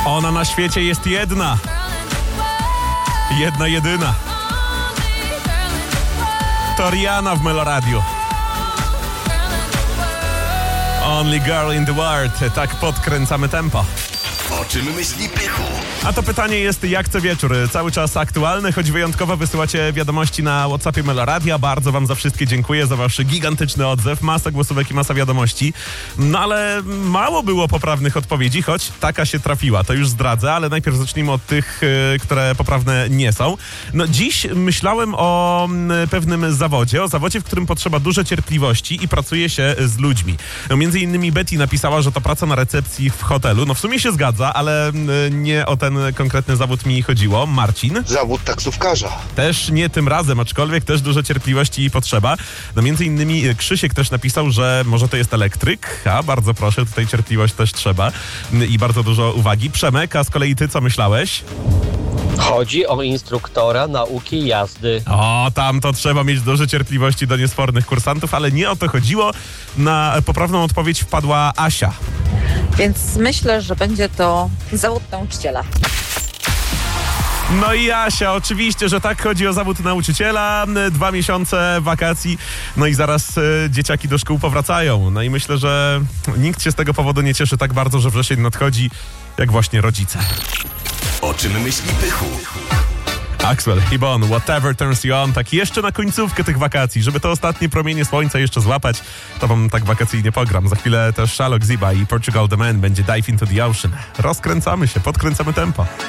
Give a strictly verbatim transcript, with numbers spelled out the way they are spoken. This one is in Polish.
Ona na świecie jest jedna. Jedna, jedyna. To Rihanna w Meloradiu. Only girl in the world. Tak podkręcamy tempo. O czym myśli Pychu? A to pytanie jest jak co wieczór. Cały czas aktualne, choć wyjątkowo wysyłacie wiadomości na WhatsAppie Meloradia. Bardzo wam za wszystkie dziękuję, za wasz gigantyczny odzew. Masa głosówek i masa wiadomości. No ale mało było poprawnych odpowiedzi, choć taka się trafiła. To już zdradzę, ale najpierw zacznijmy od tych, które poprawne nie są. No dziś myślałem o pewnym zawodzie, o zawodzie, w którym potrzeba dużo cierpliwości i pracuje się z ludźmi. No, między innymi Betty napisała, że to praca na recepcji w hotelu. No w sumie się zgadza, ale nie o ten konkretny zawód mi chodziło. Marcin? Zawód taksówkarza. Też nie tym razem, aczkolwiek też dużo cierpliwości potrzeba. No między innymi Krzysiek też napisał, że może to jest elektryk. A bardzo proszę, tutaj cierpliwość też trzeba i bardzo dużo uwagi. Przemek, a z kolei ty co myślałeś? Chodzi o instruktora nauki jazdy. O, tam to trzeba mieć dużo cierpliwości do niesfornych kursantów, ale nie o to chodziło. Na poprawną odpowiedź wpadła Asia. Więc myślę, że będzie to zawód nauczyciela. No i Asia, oczywiście, że tak, chodzi o zawód nauczyciela. Dwa miesiące wakacji, no i zaraz y, dzieciaki do szkół powracają. No i myślę, że nikt się z tego powodu nie cieszy tak bardzo, że wrzesień nadchodzi, jak właśnie rodzice. O czym myśli Pychu? Axwell, Ibon, Whatever Turns You On. Tak jeszcze na końcówkę tych wakacji, żeby te ostatnie promienie słońca jeszcze złapać, to wam tak wakacyjnie pogram. Za chwilę też Shalok Ziba i Portugal The Man będzie Dive Into The Ocean. Rozkręcamy się, podkręcamy tempo.